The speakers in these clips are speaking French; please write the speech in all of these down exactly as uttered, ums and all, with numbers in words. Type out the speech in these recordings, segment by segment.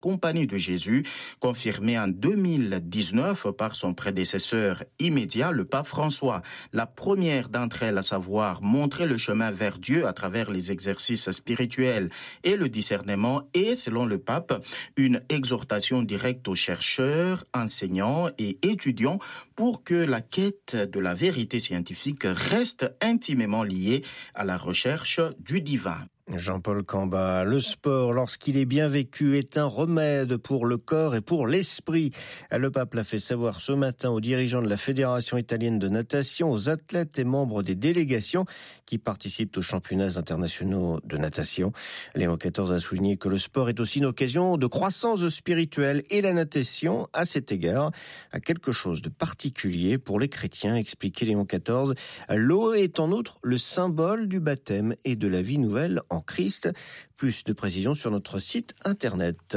Compagnie de Jésus, confirmée en deux mille dix-neuf par son prédécesseur immédiat, le pape François. La première d'entre elles, à savoir montrer le chemin vers Dieu à travers les exercices spirituels et le discernement, est, selon le pape, une exhortation directe aux chercheurs, enseignants et étudiants pour que la quête de la vérité scientifique reste intimement liée à la recherche du divin. Jean-Paul Camba, le sport, lorsqu'il est bien vécu, est un remède pour le corps et pour l'esprit. Le pape l'a fait savoir ce matin aux dirigeants de la Fédération italienne de natation, aux athlètes et membres des délégations qui participent aux championnats internationaux de natation. Léon quatorze a souligné que le sport est aussi une occasion de croissance spirituelle et la natation, à cet égard, a quelque chose de particulier pour les chrétiens, expliquait Léon quatorze. L'eau est en outre le symbole du baptême et de la vie nouvelle en Christ. Plus de précisions sur notre site internet.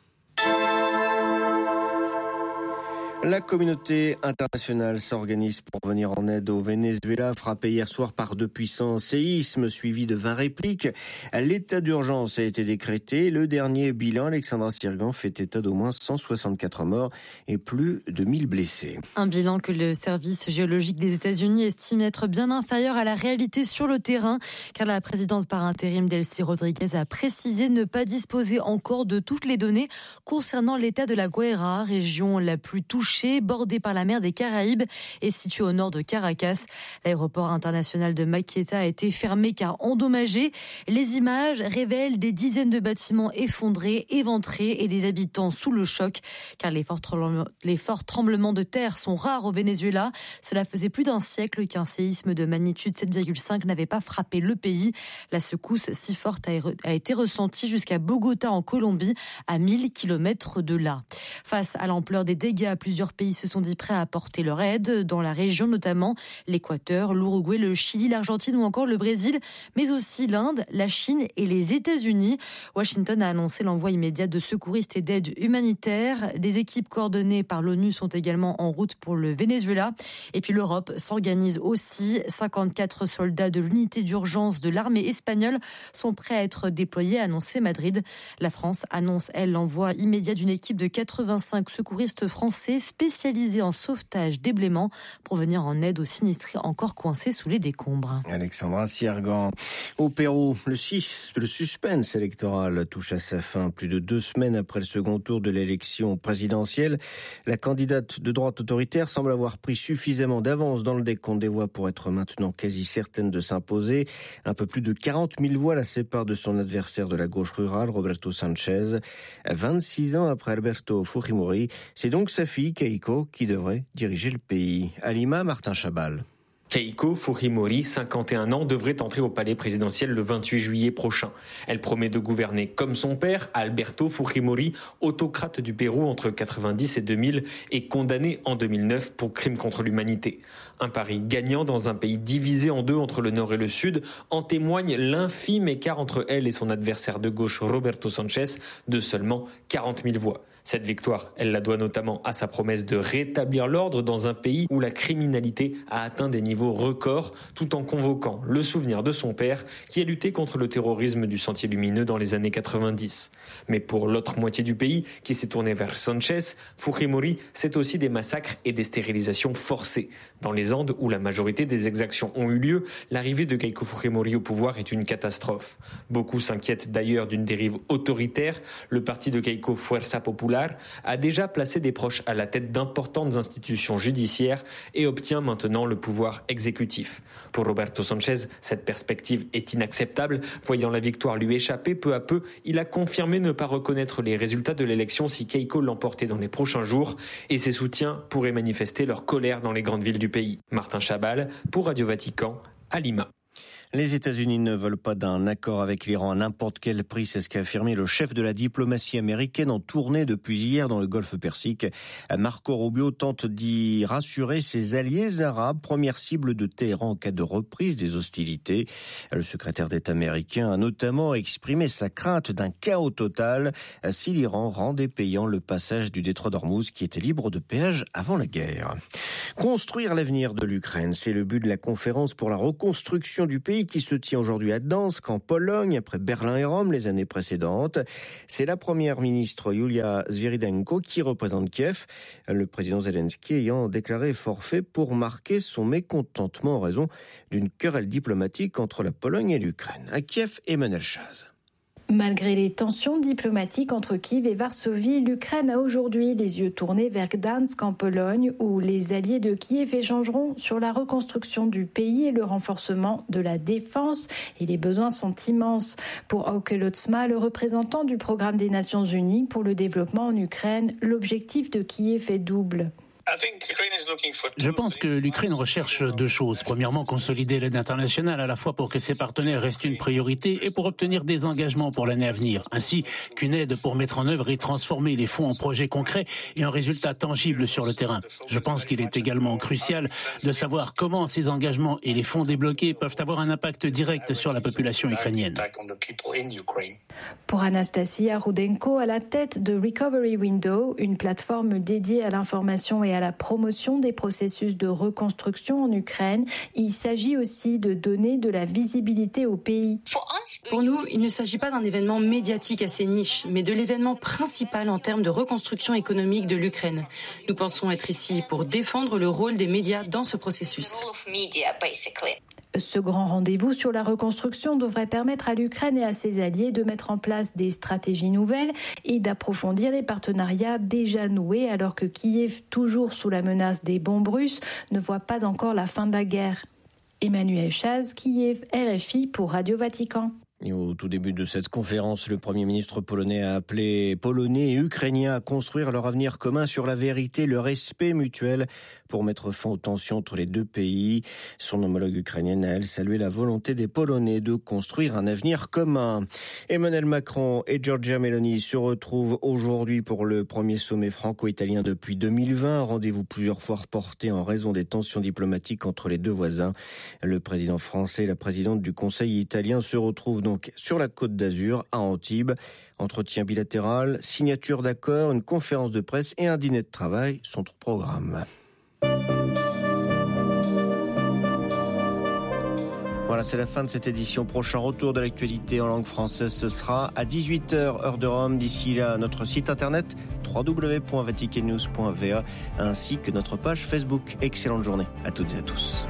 La communauté internationale s'organise pour venir en aide au Venezuela, frappé hier soir par deux puissants séismes suivis de vingt répliques. L'état d'urgence a été décrété. Le dernier bilan, Alexandra Sirgan, fait état d'au moins cent soixante-quatre morts et plus de mille blessés. Un bilan que le service géologique des États-Unis estime être bien inférieur à la réalité sur le terrain, car la présidente par intérim Delcy Rodriguez a précisé ne pas disposer encore de toutes les données concernant l'état de la Guaira, région la plus touchée, bordé par la mer des Caraïbes et situé au nord de Caracas. L'aéroport international de Maqueta a été fermé car endommagé. Les images révèlent des dizaines de bâtiments effondrés, éventrés et des habitants sous le choc, car les forts tremblements, les forts tremblements de terre sont rares au Venezuela. Cela faisait plus d'un siècle qu'un séisme de magnitude sept virgule cinq n'avait pas frappé le pays. La secousse si forte a été ressentie jusqu'à Bogota en Colombie, à mille kilomètres de là. Face à l'ampleur des dégâts, plusieurs pays se sont dit prêts à apporter leur aide dans la région, notamment l'Équateur, l'Uruguay, le Chili, l'Argentine ou encore le Brésil, mais aussi l'Inde, la Chine et les États-Unis. Washington a annoncé l'envoi immédiat de secouristes et d'aide humanitaire. Des équipes coordonnées par l'ONU sont également en route pour le Venezuela. Et puis l'Europe s'organise aussi. cinquante-quatre soldats de l'unité d'urgence de l'armée espagnole sont prêts à être déployés, a annoncé Madrid. La France annonce, elle, l'envoi immédiat d'une équipe de quatre-vingt-cinq secouristes français spécialisés en sauvetage d'ébléments pour venir en aide aux sinistrés encore coincés sous les décombres. Alexandra Siergan. Au Pérou, le, six, le suspense électoral touche à sa fin. Plus de deux semaines après le second tour de l'élection présidentielle, la candidate de droite autoritaire semble avoir pris suffisamment d'avance dans le décompte des voix pour être maintenant quasi certaine de s'imposer. Un peu plus de quarante mille voix la séparent de son adversaire de la gauche rurale, Roberto Sanchez. vingt-six ans après Alberto Fujimori, c'est donc sa fille, Keiko, qui devrait diriger le pays. À Lima, Martin Chabal. Keiko Fujimori, cinquante et un ans, devrait entrer au palais présidentiel le vingt-huit juillet prochain. Elle promet de gouverner comme son père, Alberto Fujimori, autocrate du Pérou entre quatre-vingt-dix et deux mille et condamné en deux mille neuf pour crimes contre l'humanité. Un pari gagnant dans un pays divisé en deux entre le nord et le sud. En témoigne l'infime écart entre elle et son adversaire de gauche, Roberto Sanchez, de seulement quarante mille voix. Cette victoire, elle la doit notamment à sa promesse de rétablir l'ordre dans un pays où la criminalité a atteint des niveaux records, tout en convoquant le souvenir de son père qui a lutté contre le terrorisme du Sentier lumineux dans les années quatre-vingt-dix. Mais pour l'autre moitié du pays, qui s'est tournée vers Sanchez, Fujimori, c'est aussi des massacres et des stérilisations forcées. Dans les Andes, où la majorité des exactions ont eu lieu, l'arrivée de Keiko Fujimori au pouvoir est une catastrophe. Beaucoup s'inquiètent d'ailleurs d'une dérive autoritaire. Le parti de Keiko, Fuerza Popular, a déjà placé des proches à la tête d'importantes institutions judiciaires et obtient maintenant le pouvoir exécutif. Pour Roberto Sanchez, cette perspective est inacceptable. Voyant la victoire lui échapper peu à peu, il a confirmé ne pas reconnaître les résultats de l'élection si Keiko l'emportait dans les prochains jours et ses soutiens pourraient manifester leur colère dans les grandes villes du pays. Martin Chabal pour Radio Vatican à Lima. Les États-Unis ne veulent pas d'un accord avec l'Iran à n'importe quel prix, c'est ce qu'a affirmé le chef de la diplomatie américaine en tournée depuis hier dans le Golfe Persique. Marco Rubio tente d'y rassurer ses alliés arabes, première cible de Téhéran en cas de reprise des hostilités. Le secrétaire d'État américain a notamment exprimé sa crainte d'un chaos total si l'Iran rendait payant le passage du détroit d'Ormuz qui était libre de péage avant la guerre. Construire l'avenir de l'Ukraine, c'est le but de la conférence pour la reconstruction du pays sommet qui se tient aujourd'hui à Gdańsk, en Pologne, après Berlin et Rome les années précédentes. C'est la première ministre Julia Sviridenko qui représente Kiev, le président Zelensky ayant déclaré forfait pour marquer son mécontentement en raison d'une querelle diplomatique entre la Pologne et l'Ukraine. À Kiev, Emmanuel Chaz. Malgré les tensions diplomatiques entre Kiev et Varsovie, l'Ukraine a aujourd'hui les yeux tournés vers Gdańsk en Pologne, où les alliés de Kiev échangeront sur la reconstruction du pays et le renforcement de la défense. Et les besoins sont immenses. Pour Auke Lotsma, le représentant du programme des Nations Unies pour le développement en Ukraine, l'objectif de Kiev est double. Je pense que l'Ukraine recherche deux choses. Premièrement, consolider l'aide internationale à la fois pour que ses partenaires restent une priorité et pour obtenir des engagements pour l'année à venir, ainsi qu'une aide pour mettre en œuvre et transformer les fonds en projets concrets et en résultats tangibles sur le terrain. Je pense qu'il est également crucial de savoir comment ces engagements et les fonds débloqués peuvent avoir un impact direct sur la population ukrainienne. Pour Anastasia Rudenko, à la tête de Recovery Window, une plateforme dédiée à l'information et à la promotion des processus de reconstruction en Ukraine, il s'agit aussi de donner de la visibilité au pays. Pour nous, il ne s'agit pas d'un événement médiatique assez niche, mais de l'événement principal en termes de reconstruction économique de l'Ukraine. Nous pensons être ici pour défendre le rôle des médias dans ce processus. Ce grand rendez-vous sur la reconstruction devrait permettre à l'Ukraine et à ses alliés de mettre en place des stratégies nouvelles et d'approfondir les partenariats déjà noués, alors que Kiev, toujours sous la menace des bombes russes, ne voit pas encore la fin de la guerre. Emmanuel Chaz, Kiev, R F I pour Radio Vatican. Et au tout début de cette conférence, le Premier ministre polonais a appelé Polonais et Ukrainiens à construire leur avenir commun sur la vérité, le respect mutuel pour mettre fin aux tensions entre les deux pays. Son homologue ukrainienne a, elle, salué la volonté des Polonais de construire un avenir commun. Emmanuel Macron et Giorgia Meloni se retrouvent aujourd'hui pour le premier sommet franco-italien depuis deux mille vingt. Un rendez-vous plusieurs fois reporté en raison des tensions diplomatiques entre les deux voisins. Le président français et la présidente du Conseil italien se retrouvent donc sur la Côte d'Azur, à Antibes. Entretien bilatéral, signature d'accord, une conférence de presse et un dîner de travail sont au programme. Voilà, c'est la fin de cette édition. Prochain retour de l'actualité en langue française, ce sera à dix-huit heures, heure de Rome. D'ici là, notre site internet w w w point vatican news point v a ainsi que notre page Facebook. Excellente journée à toutes et à tous.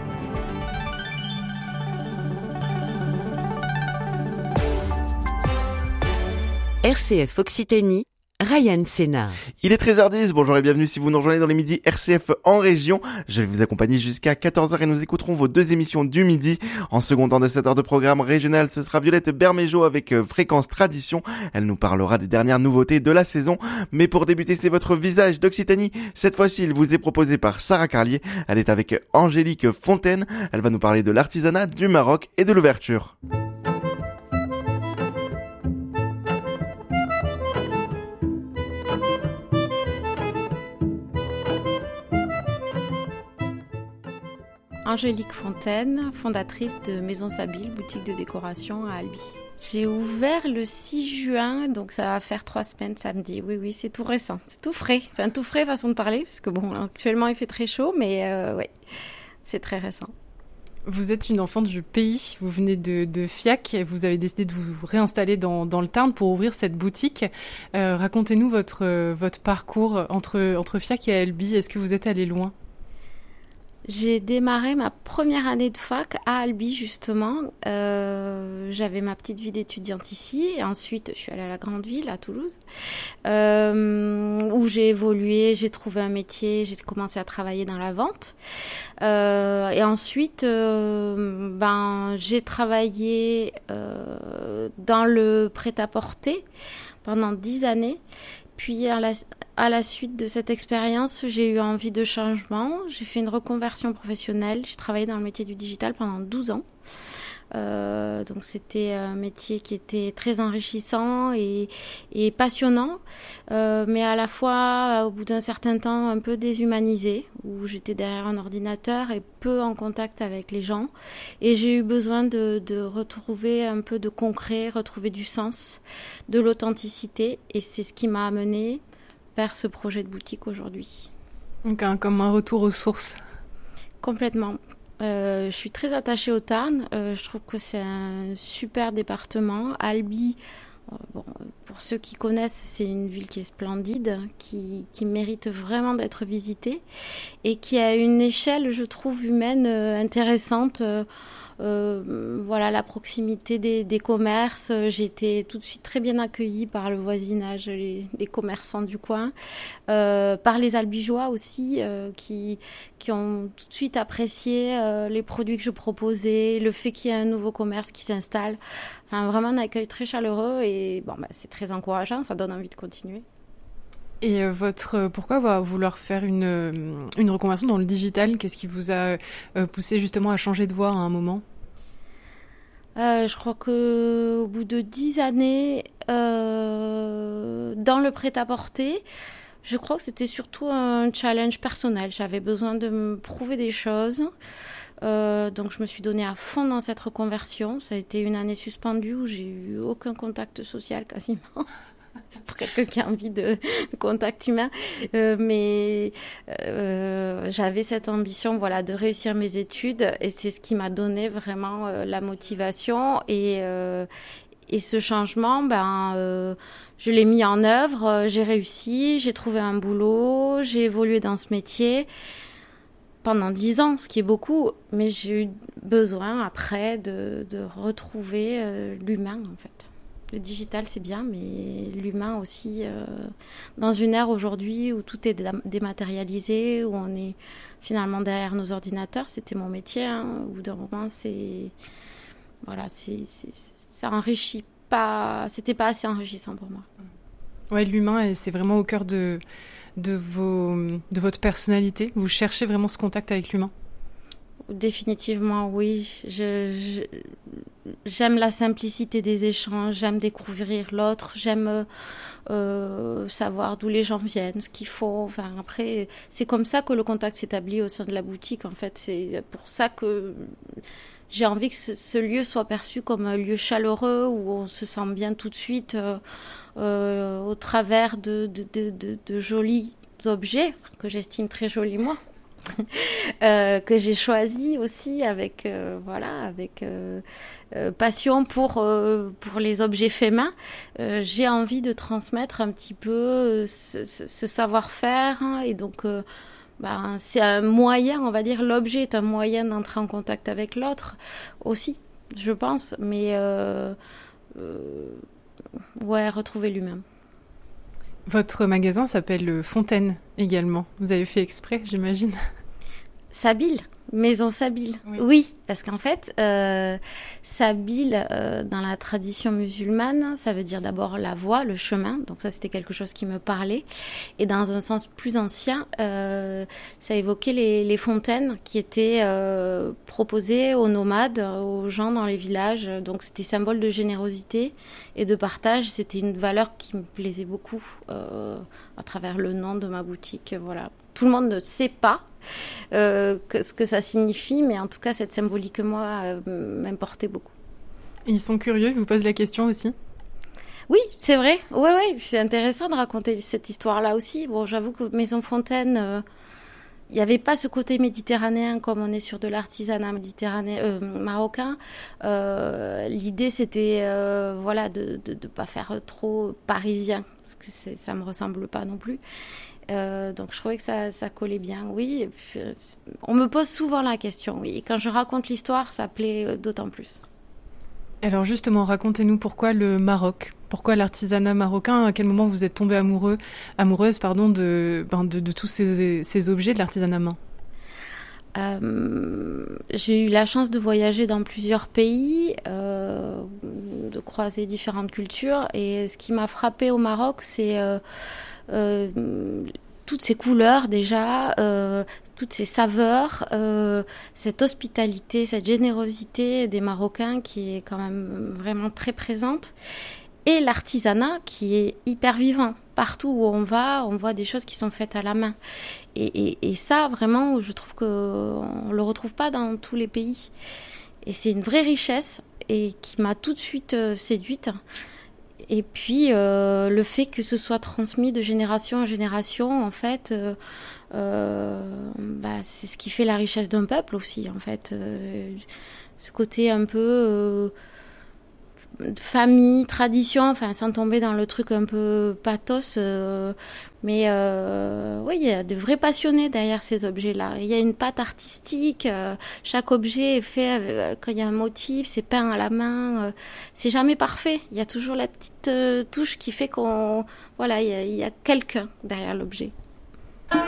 R C F Occitanie, Ryan Sénard. Il est treize heures dix, bonjour et bienvenue si vous nous rejoignez dans les midis R C F en région. Je vais vous accompagner jusqu'à quatorze heures et nous écouterons vos deux émissions du midi. En second temps de cette heure de programme régional, ce sera Violette Berméjo avec Fréquence Tradition. Elle nous parlera des dernières nouveautés de la saison. Mais pour débuter, c'est votre visage d'Occitanie. Cette fois-ci, il vous est proposé par Sarah Carlier. Elle est avec Angélique Fontaine. Elle va nous parler de l'artisanat, du Maroc et de l'ouverture. Angélique Fontaine, fondatrice de Maison Sabile, boutique de décoration à Albi. J'ai ouvert le six juin, donc ça va faire trois semaines samedi. Oui, oui, c'est tout récent, c'est tout frais. Enfin, tout frais façon de parler, parce que bon, actuellement il fait très chaud, mais euh, ouais, c'est très récent. Vous êtes une enfant du pays, vous venez de, de Fiac et vous avez décidé de vous réinstaller dans, dans le Tarn pour ouvrir cette boutique. Euh, racontez-nous votre, euh, votre parcours entre, entre Fiac et Albi. Est-ce que vous êtes allé loin ? J'ai démarré ma première année de fac à Albi, justement. Euh, j'avais ma petite vie d'étudiante ici. Et ensuite, je suis allée à la grande ville, à Toulouse, euh, où j'ai évolué, j'ai trouvé un métier, j'ai commencé à travailler dans la vente. Euh, et ensuite, euh, ben, j'ai travaillé euh, dans le prêt-à-porter pendant dix années. Puis à la, à la suite de cette expérience, j'ai eu envie de changement. J'ai fait une reconversion professionnelle. J'ai travaillé dans le métier du digital pendant douze ans. Euh, donc c'était un métier qui était très enrichissant et, et passionnant, euh, mais à la fois, au bout d'un certain temps, un peu déshumanisé, où j'étais derrière un ordinateur et peu en contact avec les gens. Et j'ai eu besoin de, de retrouver un peu de concret, retrouver du sens, de l'authenticité. Et c'est ce qui m'a amenée vers ce projet de boutique aujourd'hui. Donc un, comme un retour aux sources. Complètement. Euh, je suis très attachée au Tarn. Euh, je trouve que c'est un super département. Albi, euh, bon, pour ceux qui connaissent, c'est une ville qui est splendide, qui, qui mérite vraiment d'être visitée et qui a une échelle, je trouve, humaine euh, intéressante. Euh, Euh, voilà, la proximité des, des commerces. J'ai été tout de suite très bien accueillie par le voisinage, les, les commerçants du coin, euh, par les Albigeois aussi, euh, qui, qui ont tout de suite apprécié euh, les produits que je proposais, le fait qu'il y ait un nouveau commerce qui s'installe. Enfin, vraiment un accueil très chaleureux et bon, bah, c'est très encourageant, ça donne envie de continuer. Et euh, votre, pourquoi va vouloir faire une, une reconversion dans le digital ? Qu'est-ce qui vous a euh, poussé justement à changer de voie à un moment ? euh, Je crois qu'au bout de dix années, euh, dans le prêt-à-porter, je crois que c'était surtout un challenge personnel. J'avais besoin de me prouver des choses. Euh, donc je me suis donnée à fond dans cette reconversion. Ça a été une année suspendue où j'ai eu aucun contact social quasiment. Pour quelqu'un qui a envie de, de contact humain, euh, mais euh, j'avais cette ambition, voilà, de réussir mes études et c'est ce qui m'a donné vraiment euh, la motivation et euh, et ce changement, ben euh, je l'ai mis en œuvre, euh, j'ai réussi, j'ai trouvé un boulot, j'ai évolué dans ce métier pendant dix ans, ce qui est beaucoup, mais j'ai eu besoin après de de retrouver euh, l'humain en fait. Le digital, c'est bien, mais l'humain aussi, euh, dans une ère aujourd'hui où tout est dématérialisé, où on est finalement derrière nos ordinateurs, c'était mon métier, hein, au bout d'un moment, c'est... Voilà, c'est, c'est, ça enrichit pas... C'était pas assez enrichissant pour moi. Ouais, l'humain, c'est vraiment au cœur de, de, vos, de votre personnalité. Vous cherchez vraiment ce contact avec l'humain ? Définitivement, oui. Je, je, j'aime la simplicité des échanges, j'aime découvrir l'autre, j'aime euh, savoir d'où les gens viennent, ce qu'il faut. Enfin, après, c'est comme ça que le contact s'établit au sein de la boutique. En fait, c'est pour ça que j'ai envie que ce, ce lieu soit perçu comme un lieu chaleureux où on se sent bien tout de suite euh, euh, au travers de, de, de, de, de jolis objets que j'estime très jolis moi. euh, que j'ai choisi aussi avec euh, voilà avec euh, euh, passion pour euh, pour les objets faits main. Euh, j'ai envie de transmettre un petit peu euh, ce, ce, ce savoir-faire hein, et donc euh, bah, c'est un moyen, on va dire, l'objet est un moyen d'entrer en contact avec l'autre aussi, je pense, mais euh, euh, ouais, retrouver l'humain. Votre magasin s'appelle Fontaine également. Vous avez fait exprès, j'imagine. Sabile, maison Sabile. Oui, oui parce qu'en fait, euh, Sabile, euh, dans la tradition musulmane, ça veut dire d'abord la voie, le chemin. Donc ça, c'était quelque chose qui me parlait. Et dans un sens plus ancien, euh, ça évoquait les, les fontaines qui étaient euh, proposées aux nomades, aux gens dans les villages. Donc c'était symbole de générosité et de partage. C'était une valeur qui me plaisait beaucoup euh, à travers le nom de ma boutique. Voilà. Tout le monde ne sait pas euh, que, ce que ça signifie, mais en tout cas, cette symbolique, moi, euh, m'importait beaucoup. Ils sont curieux, ils vous posent la question aussi ? Oui, c'est vrai. Oui, oui, c'est intéressant de raconter cette histoire-là aussi. Bon, j'avoue que Maison Fontaine, euh, il n'y avait pas ce côté méditerranéen comme on est sur de l'artisanat méditerranéen, euh, marocain. Euh, l'idée, c'était euh, voilà, de ne pas faire trop parisien, parce que c'est, ça ne me ressemble pas non plus. Euh, donc je trouvais que ça, ça collait bien, oui. Et puis, euh, on me pose souvent la question, oui. Et quand je raconte l'histoire, ça plaît euh, d'autant plus. Alors justement, racontez-nous pourquoi le Maroc, pourquoi l'artisanat marocain, à quel moment vous êtes tombée amoureux, amoureuse pardon, de, ben de, de tous ces, ces objets de l'artisanat main. Euh, j'ai eu la chance de voyager dans plusieurs pays, euh, de croiser différentes cultures. Et ce qui m'a frappée au Maroc, c'est... Euh, Euh, toutes ces couleurs déjà, euh, toutes ces saveurs, euh, cette hospitalité, cette générosité des Marocains qui est quand même vraiment très présente, et l'artisanat qui est hyper vivant. Partout où on va, on voit des choses qui sont faites à la main. Et, et, et ça, vraiment, je trouve qu'on ne le retrouve pas dans tous les pays. Et c'est une vraie richesse et qui m'a tout de suite euh, séduite. Et puis, euh, le fait que ce soit transmis de génération en génération, en fait, euh, euh, bah, c'est ce qui fait la richesse d'un peuple aussi, en fait. Euh, ce côté un peu euh, famille, tradition, enfin, sans tomber dans le truc un peu pathos. Euh, mais euh, oui, il y a de vrais passionnés derrière ces objets-là. Il y a une patte artistique. Euh, chaque objet est fait euh, quand il y a un motif, c'est peint à la main. Euh, c'est jamais parfait. Il y a toujours la petite euh, touche qui fait qu'on, voilà, il y a, il y a quelqu'un derrière l'objet.